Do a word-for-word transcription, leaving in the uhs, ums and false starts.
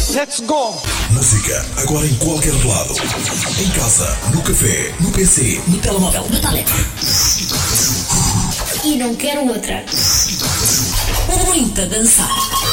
Let's go! Música agora em qualquer lado. Em casa, no café, no P C, no telemóvel, no tablet. E não quero outra. Muito a dançar.